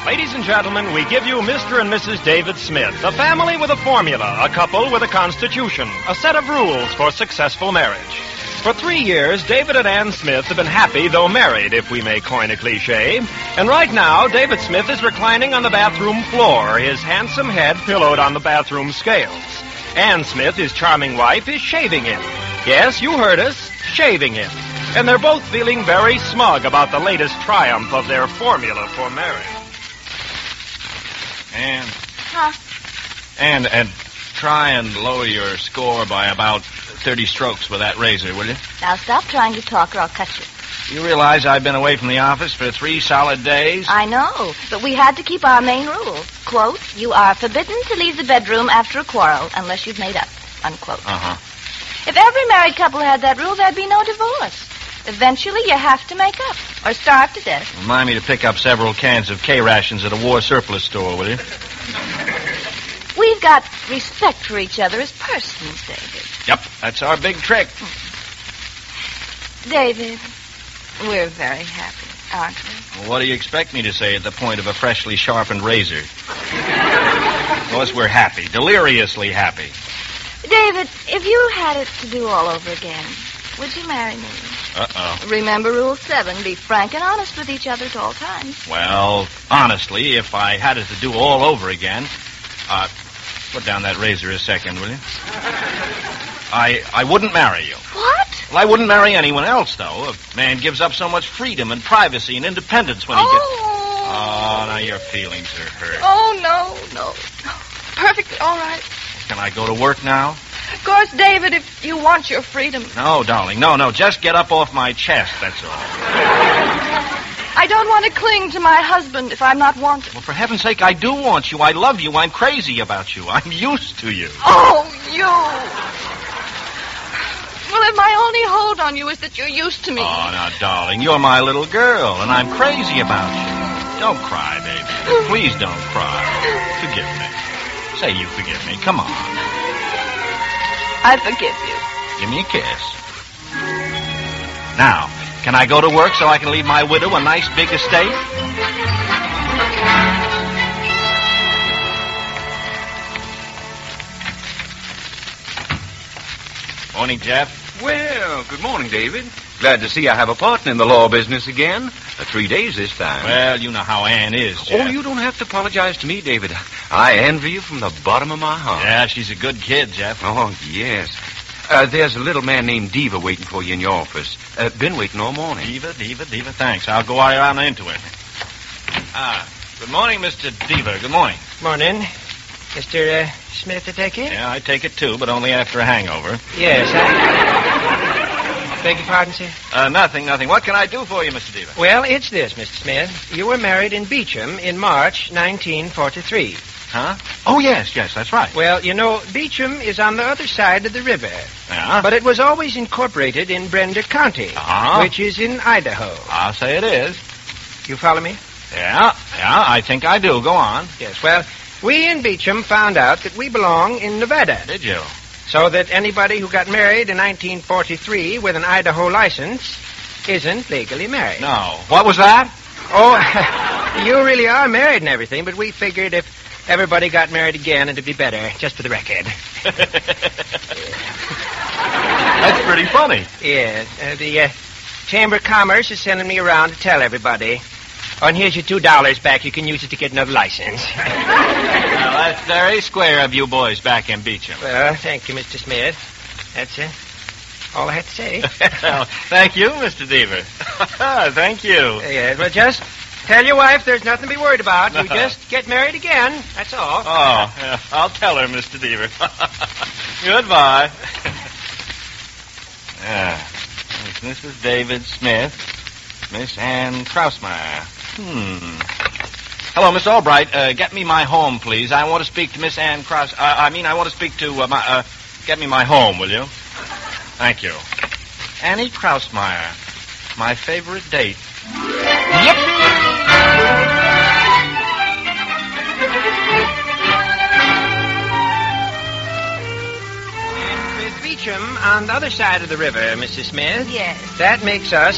Ladies and gentlemen, we give you Mr. and Mrs. David Smith, a family with a formula, a couple with a constitution, a set of rules for successful marriage. For 3 years, David and Ann Smith have been happy, though married, if we may coin a cliche. And right now, David Smith is reclining on the bathroom floor, his handsome head pillowed on the bathroom scales. Ann Smith, his charming wife, is shaving him. Yes, you heard us, shaving him. And they're both feeling very smug about the latest triumph of their formula for marriage. And try and lower your score by about 30 strokes with that razor, will you? Now stop trying to talk or I'll cut you. You realize I've been away from the office for 3 solid days? I know, but we had to keep our main rule. Quote, you are forbidden to leave the bedroom after a quarrel unless you've made up, unquote. Uh-huh. If every married couple had that rule, there'd be no divorce. Eventually, you have to make up or starve to death. Remind me to pick up several cans of K-rations at a war surplus store, will you? We've got respect for each other as persons, David. Yep, that's our big trick. David, we're very happy, aren't we? Well, what do you expect me to say at the point of a freshly sharpened razor? Of course, we're happy, deliriously happy. David, if you had it to do all over again, would you marry me? Uh-oh. Remember Rule 7, be frank and honest with each other at all times. Well, honestly, if I had it to do all over again, put down that razor a second, will you? I wouldn't marry you. What? Well, I wouldn't marry anyone else, though. A man gives up so much freedom and privacy and independence when he gets... Oh, now your feelings are hurt. Oh, no. Perfectly all right. Can I go to work now? Of course, David, if you want your freedom. No, darling, no. Just get up off my chest, that's all. I don't want to cling to my husband if I'm not wanted. Well, for heaven's sake, I do want you. I love you. I'm crazy about you. I'm used to you. Oh, you. Well, if my only hold on you is that you're used to me. Oh, now, darling, you're my little girl, and I'm crazy about you. Don't cry, baby. Please don't cry. Forgive me. Say you forgive me. Come on. I forgive you. Give me a kiss. Now, can I go to work so I can leave my widow a nice big estate? Morning, Jeff. Well, good morning, David. Glad to see I have a partner in the law business again. 3 days this time. Well, you know how Ann is, Jeff. Oh, you don't have to apologize to me, David. I envy you from the bottom of my heart. Yeah, she's a good kid, Jeff. Oh, yes. There's a little man named Diva waiting for you in your office. Been waiting all morning. Diva, thanks. I'll go right on into it. Good morning, Mr. Diva. Good morning. Morning. Mr. Smith, I take it? Yeah, I take it, too, but only after a hangover. Yes, Beg your pardon, sir? Nothing. What can I do for you, Mr. Diva? Well, it's this, Mr. Smith. You were married in Beecham in March 1943. Huh? Oh, yes, that's right. Well, you know, Beecham is on the other side of the river. Yeah? But it was always incorporated in Brenda County, which is in Idaho. I'll say it is. You follow me? Yeah, I think I do. Go on. Yes, well, we in Beecham found out that we belong in Nevada. Did you? So that anybody who got married in 1943 with an Idaho license isn't legally married. No. What was that? Oh, you really are married and everything, but we figured if everybody got married again, it'd be better, just for the record. That's pretty funny. Yeah, the Chamber of Commerce is sending me around to tell everybody. Oh, and here's your $2 back. You can use it to get another license. Well, that's very square of you boys back in Beecham. Well, thank you, Mr. Smith. That's all I had to say. Well, thank you, Mr. Deaver. Thank you. Yeah, well, just tell your wife there's nothing to be worried about. You just get married again. That's all. Oh, yeah, I'll tell her, Mr. Deaver. Goodbye. Yeah. Mrs. David Smith, Miss Ann Krausmeyer. Hello, Miss Albright. Get me my home, please. I want to speak to Miss Ann Kraus. I want to speak to get me my home, will you? Thank you. Annie Krausmeyer, my favorite date. Yep. With Beecham on the other side of the river, Mrs. Smith. Yes. That makes us